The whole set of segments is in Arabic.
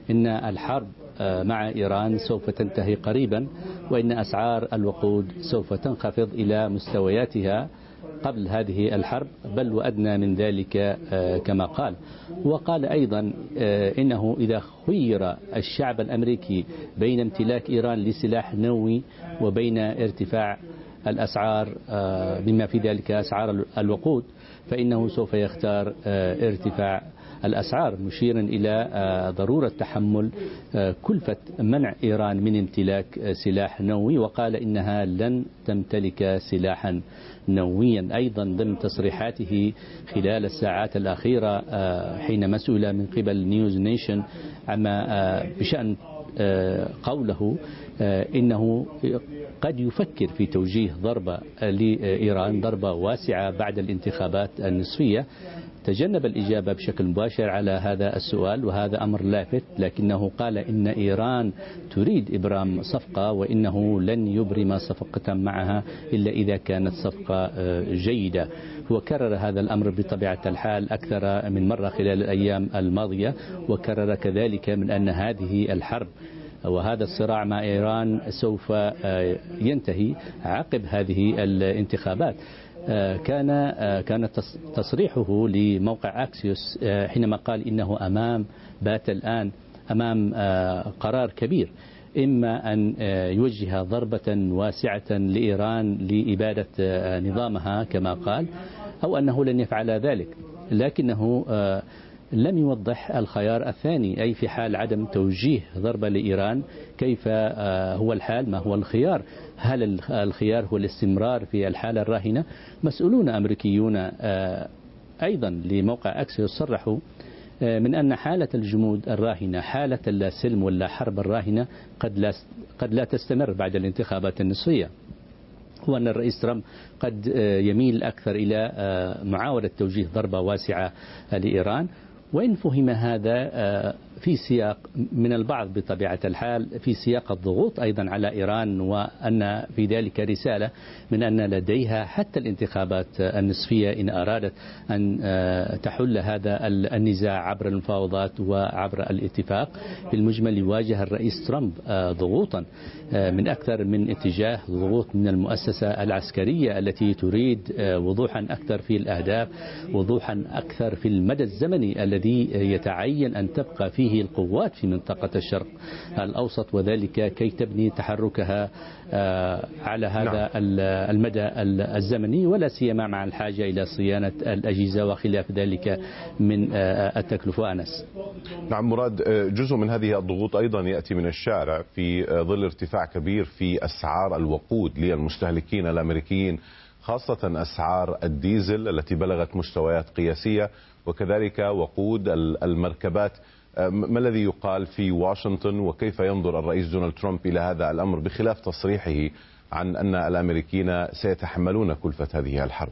إن الحرب مع إيران سوف تنتهي قريبا، وإن أسعار الوقود سوف تنخفض إلى مستوياتها قبل هذه الحرب، بل وأدنى من ذلك كما قال. وقال أيضا إنه إذا خير الشعب الأمريكي بين امتلاك إيران لسلاح نووي وبين ارتفاع الأسعار بما في ذلك أسعار الوقود، فإنه سوف يختار ارتفاع الأسعار، مشيرا إلى ضرورة تحمل كلفة منع إيران من امتلاك سلاح نووي، وقال إنها لن تمتلك سلاحا نوويا. أيضا ضمن تصريحاته خلال الساعات الأخيرة حين مسؤولة من قبل نيوز نيشن عما بشأن قوله إنه قد يفكر في توجيه ضربة لإيران، ضربة واسعة بعد الانتخابات النصفية، تجنب الإجابة بشكل مباشر على هذا السؤال، وهذا أمر لافت، لكنه قال إن إيران تريد إبرام صفقة، وإنه لن يبرم صفقة معها إلا إذا كانت صفقة جيدة. هو كرر هذا الأمر بطبيعة الحال أكثر من مرة خلال الأيام الماضية، وكرر كذلك من أن هذه الحرب وهذا الصراع مع إيران سوف ينتهي عقب هذه الانتخابات. كان تصريحه لموقع أكسيوس حينما قال إنه بات الآن أمام قرار كبير، إما أن يوجه ضربة واسعة لإيران لإبادة نظامها كما قال، أو أنه لن يفعل ذلك، لكنه لم يوضح الخيار الثاني، أي في حال عدم توجيه ضربة لإيران كيف هو الحال، ما هو الخيار؟ هل الخيار هو الاستمرار في الحالة الراهنة؟ مسؤولون أمريكيون أيضا لموقع أكسيوس صرحوا من أن حالة الجمود الراهنة، حالة السلم ولا حرب الراهنة قد لا تستمر بعد الانتخابات النصفية، وأن الرئيس ترامب قد يميل أكثر إلى معاولة توجيه ضربة واسعة لإيران. وإن فهم هذا في سياق من البعض بطبيعة الحال في سياق الضغوط أيضا على إيران، وأن في ذلك رسالة من أن لديها حتى الانتخابات النصفية إن أرادت أن تحل هذا النزاع عبر المفاوضات وعبر الاتفاق. في المجمل يواجه الرئيس ترامب ضغوطا من أكثر من اتجاه، ضغوط من المؤسسة العسكرية التي تريد وضوحا أكثر في الأهداف، وضوحا أكثر في المدى الزمني الذي يتعين أن تبقى فيه القوات في منطقة الشرق الأوسط، وذلك كي تبني تحركها على هذا المدى الزمني، ولا سيما مع الحاجة إلى صيانة الأجهزة وخلاف ذلك من التكلفة. أنس. نعم مراد، جزء من هذه الضغوط أيضا يأتي من الشارع في ظل ارتفاع كبير في أسعار الوقود للمستهلكين الأمريكيين، خاصة أسعار الديزل التي بلغت مستويات قياسية، وكذلك وقود المركبات. ما الذي يقال في واشنطن، وكيف ينظر الرئيس دونالد ترامب إلى هذا الأمر بخلاف تصريحه عن أن الأمريكيين سيتحملون كلفة هذه الحرب؟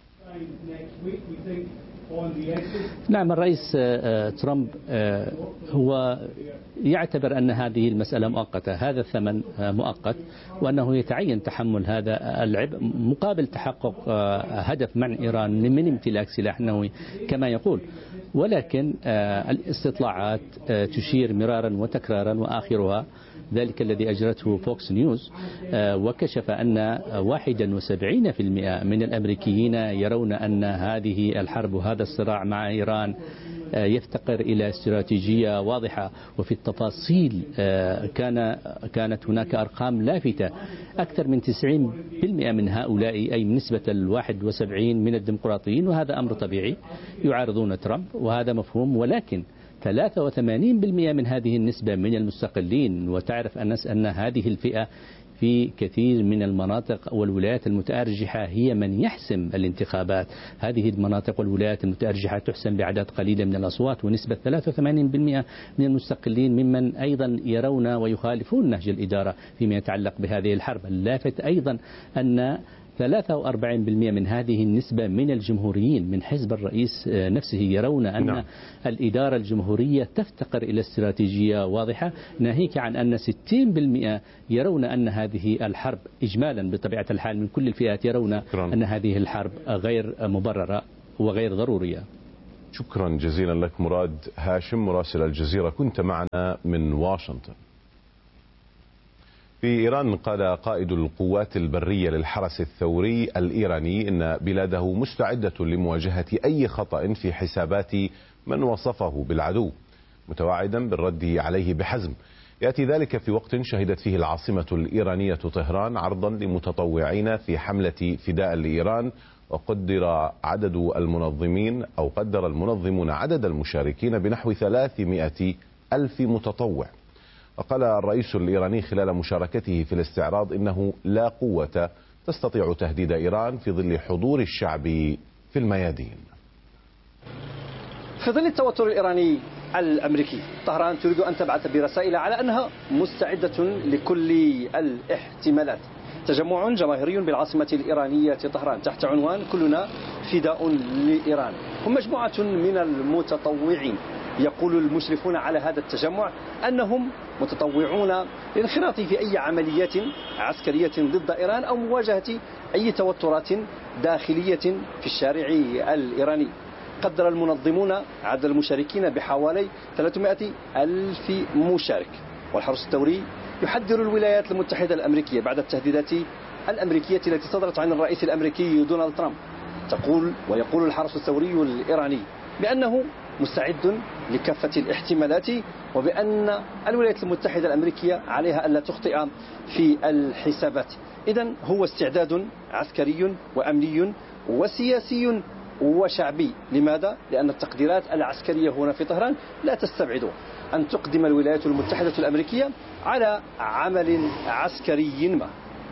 نعم، الرئيس ترامب هو يعتبر أن هذه المسألة مؤقتة، هذا الثمن مؤقت، وأنه يتعين تحمل هذا العبء مقابل تحقق هدف منع إيران من امتلاك سلاح نووي كما يقول. ولكن الاستطلاعات تشير مرارا وتكرارا، وآخرها ذلك الذي أجرته فوكس نيوز، وكشف أن 71% من الأمريكيين يرون أن هذه الحرب وهذا الصراع مع إيران يفتقر إلى استراتيجية واضحة. وفي التفاصيل كانت هناك أرقام لافتة، أكثر من 90% من هؤلاء، أي نسبة 71 من الديمقراطيين، وهذا أمر طبيعي يعارضون ترامب وهذا مفهوم، ولكن 83% من هذه النسبة من المستقلين. وتعرف أن هذه الفئة في كثير من المناطق والولايات المتأرجحة هي من يحسم الانتخابات. هذه المناطق والولايات المتأرجحة تحسم بعدد قليل من الأصوات، ونسبة 83% من المستقلين ممن أيضا يرون ويخالفون نهج الإدارة فيما يتعلق بهذه الحرب. اللافت أيضا أن 43% من هذه النسبة من الجمهوريين من حزب الرئيس نفسه يرون أن الإدارة الجمهورية تفتقر إلى استراتيجية واضحة، ناهيك عن أن 60% يرون أن هذه الحرب إجمالا بطبيعة الحال من كل الفئات يرون أن هذه الحرب غير مبررة وغير ضرورية. شكرا جزيلا لك مراد هاشم مراسل الجزيرة، كنت معنا من واشنطن. في إيران قال قائد القوات البرية للحرس الثوري الإيراني إن بلاده مستعدة لمواجهة أي خطأ في حسابات من وصفه بالعدو، متواعدا بالرد عليه بحزم. يأتي ذلك في وقت شهدت فيه العاصمة الإيرانية طهران عرضا لمتطوعين في حملة فداء لإيران، وقدر المنظمون عدد المشاركين بنحو 300 ألف متطوع. وقال الرئيس الإيراني خلال مشاركته في الاستعراض إنه لا قوة تستطيع تهديد إيران في ظل حضور الشعب في الميادين. في ظل التوتر الإيراني الأمريكي، طهران تريد أن تبعث برسائل على أنها مستعدة لكل الاحتمالات. تجمع جماهيري بالعاصمة الإيرانية طهران تحت عنوان كلنا فداء لإيران، هم مجموعة من المتطوعين. يقول المشرفون على هذا التجمع أنهم متطوعون للانخراط في أي عمليات عسكرية ضد إيران أو مواجهة أي توترات داخلية في الشارع الإيراني. قدر المنظمون عدد المشاركين بحوالي 300 ألف مشارك. والحرس الثوري يحذر الولايات المتحدة الأمريكية بعد التهديدات الأمريكية التي صدرت عن الرئيس الأمريكي دونالد ترامب. ويقول الحرس الثوري الإيراني بأنه مستعد لكافة الاحتمالات، وبأن الولايات المتحدة الأمريكية عليها ألا تخطئ في الحسابات. إذن هو استعداد عسكري وأمني وسياسي وشعبي. لماذا؟ لأن التقديرات العسكرية هنا في طهران لا تستبعد أن تقدم الولايات المتحدة الأمريكية على عمل عسكري ما.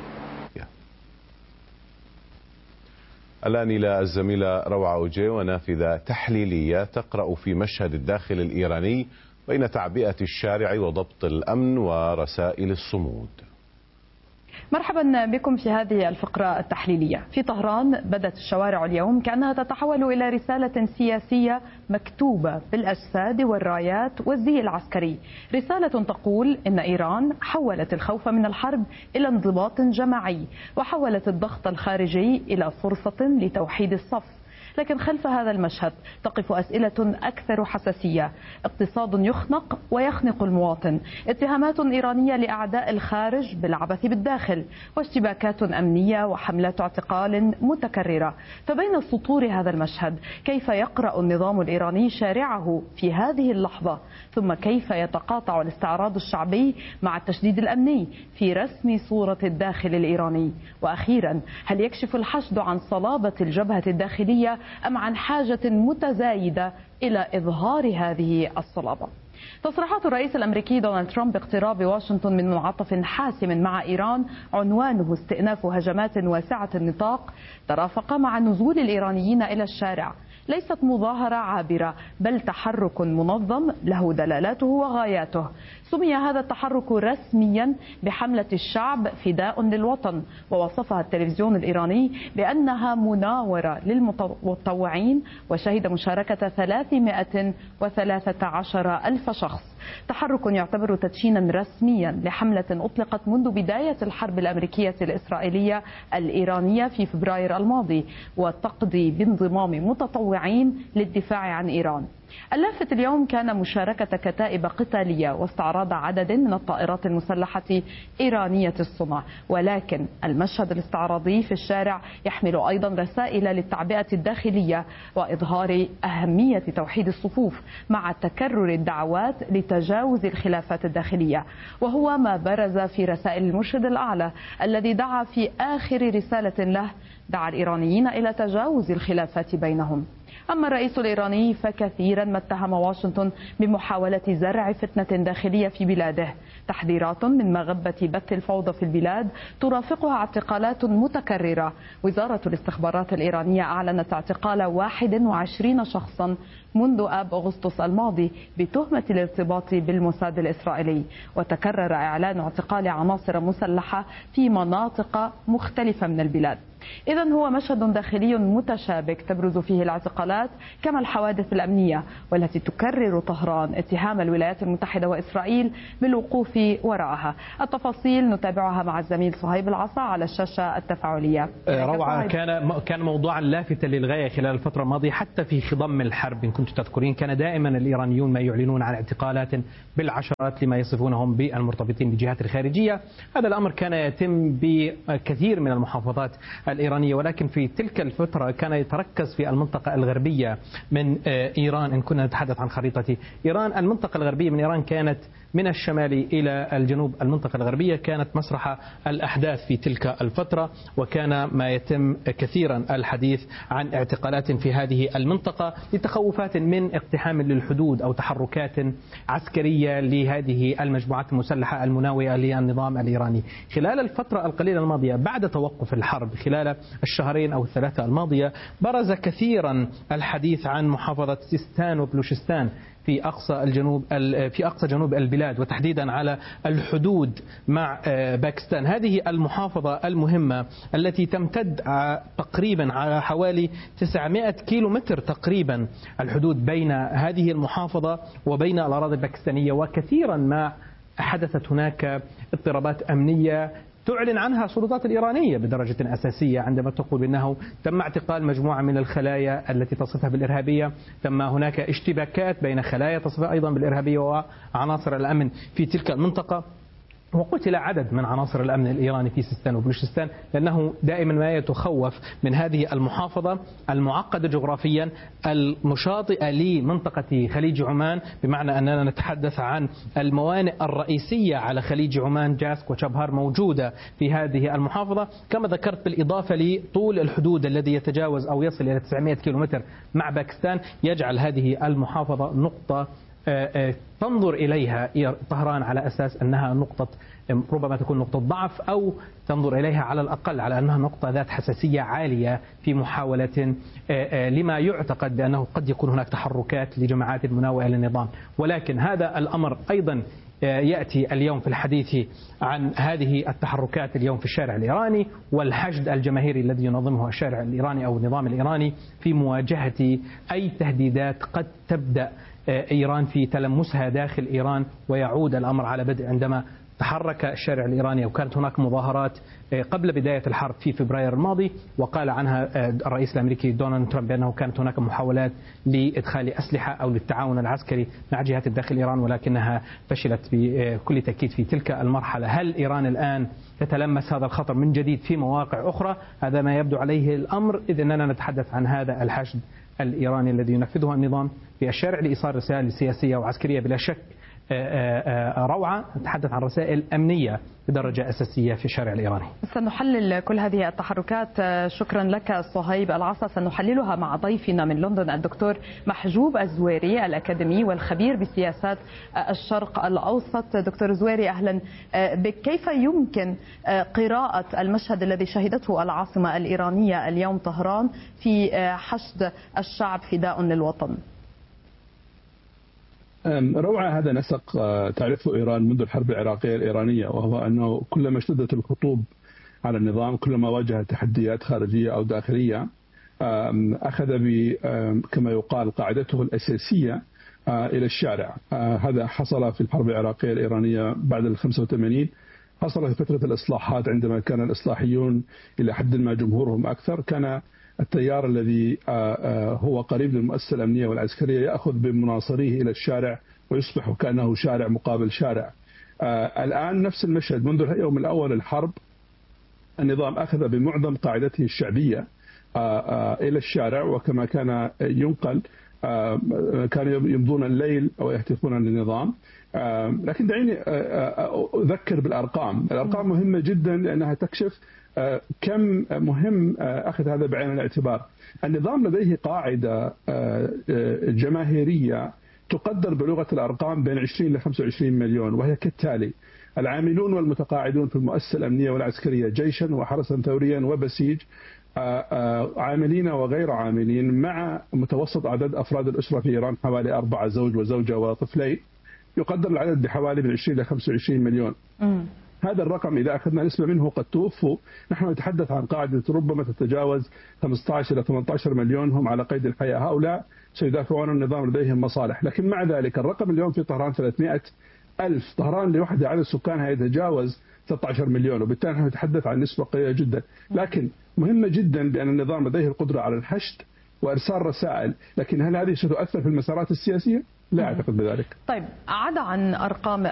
الآن إلى الزميلة روعة أوجي ونافذة تحليلية تقرأ في مشهد الداخل الإيراني بين تعبئة الشارع وضبط الأمن ورسائل الصمود. مرحبا بكم في هذه الفقرة التحليلية. في طهران بدت الشوارع اليوم كأنها تتحول إلى رسالة سياسية مكتوبة بالأجساد والرايات والزي العسكري، رسالة تقول إن إيران حولت الخوف من الحرب إلى انضباط جماعي، وحولت الضغط الخارجي إلى فرصة لتوحيد الصف. لكن خلف هذا المشهد تقف أسئلة أكثر حساسية، اقتصاد يخنق ويخنق المواطن، اتهامات إيرانية لأعداء الخارج بالعبث بالداخل، واشتباكات أمنية وحملات اعتقال متكررة. فبين سطور هذا المشهد كيف يقرأ النظام الإيراني شارعه في هذه اللحظة؟ ثم كيف يتقاطع الاستعراض الشعبي مع التشديد الأمني في رسم صورة الداخل الإيراني؟ وأخيرا، هل يكشف الحشد عن صلابة الجبهة الداخلية أم عن حاجة متزايدة إلى إظهار هذه الصلابة؟ تصريحات الرئيس الأمريكي دونالد ترامب باقتراب واشنطن من منعطف حاسم مع إيران عنوانه استئناف هجمات واسعة النطاق ترافق مع نزول الإيرانيين إلى الشارع. ليست مظاهرة عابرة بل تحرك منظم له دلالاته وغاياته. سمي هذا التحرك رسميا بحملة الشعب فداء للوطن، ووصفها التلفزيون الإيراني بأنها مناورة للمتطوعين، وشهد مشاركة 313 ألف شخص. تحرك يعتبر تدشينا رسميا لحملة أطلقت منذ بداية الحرب الأمريكية الإسرائيلية الإيرانية في فبراير الماضي، وتقضي بانضمام متطوعين للدفاع عن إيران. اللافت اليوم كان مشاركة كتائب قتالية واستعراض عدد من الطائرات المسلحة إيرانية الصنع، ولكن المشهد الاستعراضي في الشارع يحمل أيضا رسائل للتعبئة الداخلية وإظهار أهمية توحيد الصفوف مع تكرر الدعوات لتجاوز الخلافات الداخلية، وهو ما برز في رسائل المرشد الأعلى الذي دعا في آخر رسالة له دعا الإيرانيين إلى تجاوز الخلافات بينهم. أما الرئيس الإيراني فكثيرا ما اتهم واشنطن بمحاولة زرع فتنة داخلية في بلاده. تحذيرات من مغبة بث الفوضى في البلاد ترافقها اعتقالات متكررة. وزارة الاستخبارات الإيرانية أعلنت اعتقال 21 شخصا منذ آب أغسطس الماضي بتهمة الارتباط بالموساد الإسرائيلي، وتكرر إعلان اعتقال عناصر مسلحة في مناطق مختلفة من البلاد. إذن هو مشهد داخلي متشابك تبرز فيه الاعتقالات الاعتقالات كما الحوادث الأمنية، والتي تكرر طهران اتهام الولايات المتحدة وإسرائيل بالوقوف وراءها. التفاصيل نتابعها مع الزميل صهيب العصا على الشاشة التفاعلية. روعة، كان موضوعا لافتا للغاية خلال الفترة الماضية، حتى في خضم الحرب إن كنت تذكرين كان دائما الإيرانيون ما يعلنون عن اعتقالات بالعشرات لما يصفونهم بالمرتبطين بالجهات الخارجية. هذا الأمر كان يتم بكثير من المحافظات الإيرانية، ولكن في تلك الفترة كان يتركز في المنطقة الغربية من إيران. إن كنا نتحدث عن خريطة إيران، المنطقة الغربية من إيران كانت من الشمال إلى الجنوب. المنطقة الغربية كانت مسرح الأحداث في تلك الفترة، وكان ما يتم كثيرا الحديث عن اعتقالات في هذه المنطقة لتخوفات من اقتحام للحدود أو تحركات عسكرية لهذه المجموعات المسلحة المناوئة للنظام الإيراني. خلال الفترة القليلة الماضية بعد توقف الحرب خلال الشهرين أو الثلاثة الماضية، برز كثيرا الحديث عن محافظة سيستان وبلوشستان في أقصى جنوب البلاد، وتحديدا على الحدود مع باكستان. هذه المحافظة المهمة التي تمتد تقريبا على حوالي 900 كيلومتر تقريبا الحدود بين هذه المحافظة وبين الأراضي الباكستانية، وكثيرا ما حدثت هناك اضطرابات أمنية تعلن عنها السلطات الإيرانية بدرجة أساسية عندما تقول بأنه تم اعتقال مجموعة من الخلايا التي تصفها بالإرهابية، تم هناك اشتباكات بين خلايا تصفها أيضا بالإرهابية وعناصر الأمن في تلك المنطقة، وقتل عدد من عناصر الأمن الإيراني في سيستان وبلوشستان، لأنه دائما ما يتخوف من هذه المحافظة المعقدة جغرافيا المشاطئة لمنطقة خليج عمان، بمعنى أننا نتحدث عن الموانئ الرئيسية على خليج عمان، جاسك وشبهار موجودة في هذه المحافظة. كما ذكرت بالإضافة لطول الحدود الذي يتجاوز أو يصل إلى 900 كيلومتر مع باكستان، يجعل هذه المحافظة نقطة تنظر إليها طهران على أساس أنها نقطة ربما تكون نقطة ضعف، أو تنظر إليها على الأقل على أنها نقطة ذات حساسية عالية في محاولة لما يعتقد بأنه قد يكون هناك تحركات لجماعات مناوئة للنظام. ولكن هذا الأمر أيضا يأتي اليوم في الحديث عن هذه التحركات اليوم في الشارع الإيراني والحشد الجماهيري الذي ينظمه الشارع الإيراني أو النظام الإيراني في مواجهة أي تهديدات قد تبدأ إيران في تلمسها داخل إيران. ويعود الأمر على بدء عندما تحرك الشارع الإيراني، وكانت هناك مظاهرات قبل بداية الحرب في فبراير الماضي، وقال عنها الرئيس الأمريكي دونالد ترامب بأنه كانت هناك محاولات لإدخال أسلحة أو للتعاون العسكري مع جهات الداخل إيران، ولكنها فشلت بكل تأكيد في تلك المرحلة. هل إيران الآن تتلمس هذا الخطر من جديد في مواقع أخرى؟ هذا ما يبدو عليه الأمر، إذ أننا نتحدث عن هذا الحشد الإيراني الذي ينفذه النظام في الشارع لإيصال رسائل سياسية وعسكرية بلا شك روعة. نتحدث عن رسائل أمنية بدرجة أساسية في الشارع الإيراني. سنحلل كل هذه التحركات. شكرا لك صهيب العصا، سنحللها مع ضيفنا من لندن الدكتور محجوب الزويري الأكاديمي والخبير بسياسات الشرق الأوسط. دكتور زويري أهلا بك. كيف يمكن قراءة المشهد الذي شهدته العاصمة الإيرانية اليوم طهران في حشد الشعب فداء للوطن؟ روعة. هذا نسق تعرفه إيران منذ الحرب العراقية الإيرانية، وهو أنه كلما اشتدت الخطوب على النظام، كلما واجه تحديات خارجية أو داخلية، أخذ كما يقال قاعدته الأساسية إلى الشارع. هذا حصل في الحرب العراقية الإيرانية بعد 85، حصل في فترة الإصلاحات عندما كان الإصلاحيون إلى حد ما جمهورهم أكثر، كان التيار الذي هو قريب للمؤسسة الأمنية والعسكرية يأخذ بمناصريه إلى الشارع ويصبح كأنه شارع مقابل شارع. الآن نفس المشهد. منذ اليوم الأول الحرب النظام أخذ بمعظم قاعدته الشعبية إلى الشارع، وكما كان ينقل كانوا يمضون الليل أو يهتفون للنظام. لكن دعيني أذكر بالأرقام. الأرقام مهمة جدا لأنها تكشف كم مهم أخذ هذا بعين الاعتبار. النظام لديه قاعدة جماهيرية تقدر بلغة الأرقام بين 20 إلى 25 مليون، وهي كالتالي: العاملون والمتقاعدون في المؤسسة الأمنية والعسكرية جيشا وحرسا ثوريا وبسيج، عاملين وغير عاملين، مع متوسط عدد أفراد الأسرة في إيران حوالي 4 زوج وزوجة وطفلين، يقدر العدد بحوالي من 20 إلى 25 مليون. هذا الرقم إذا أخذنا نسبة منه قد توفوا. نحن نتحدث عن قاعدة ربما تتجاوز 15 إلى 18 مليون هم على قيد الحياة. هؤلاء سيدافعون عن النظام، لديهم مصالح. لكن مع ذلك الرقم اليوم في طهران 300 ألف. طهران لوحدها عدد سكانها يتجاوز 16 مليون، وبالتالي نحن نتحدث عن نسبة قليلة جدا. لكن مهمة جدا بأن النظام لديه القدرة على الحشد وإرسال رسائل، لكن هل هذه ستؤثر في المسارات السياسية؟ لا أعتقد بذلك. طيب، عدا عن أرقام